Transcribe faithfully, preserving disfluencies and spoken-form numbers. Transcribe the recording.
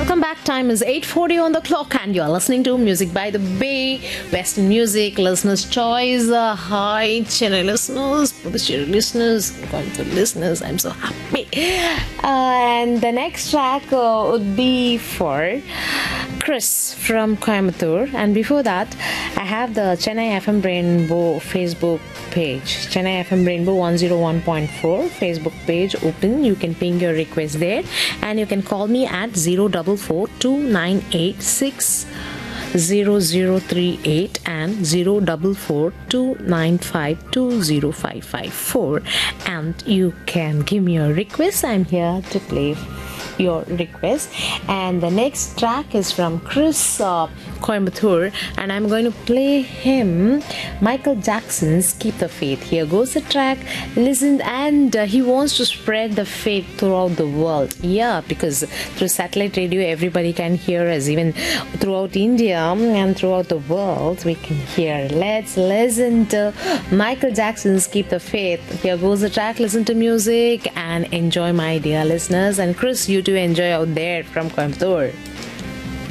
Welcome back. Time is eight forty on the clock and you're listening to Music by the Bay, Western Music, Listener's Choice. Uh, hi, Chennai listeners, Puducherry listeners, Coimbatore listeners. I'm so happy. Uh, and the next track uh, would be for Chris from Coimbatore. And before that, I have the Chennai F M Rainbow Facebook page. Chennai F M Rainbow one oh one point four Facebook page open. You can ping your request there and you can call me at zero four four two nine eight six zero zero three eight and zero four four two nine five two zero five five four, and you can give me your request. I'm here to play your request. And the next track is from Chris uh, Coimbatore, and I'm going to play him Michael Jackson's Keep the Faith. Here goes the track. Listen, and uh, he wants to spread the faith throughout the world. Yeah, because through satellite radio everybody can hear us, even throughout India and throughout the world we can hear. Let's listen to Michael Jackson's Keep the Faith. Here goes the track. Listen to music and enjoy, my dear listeners. And Chris, you too enjoy out there from Coimbatore.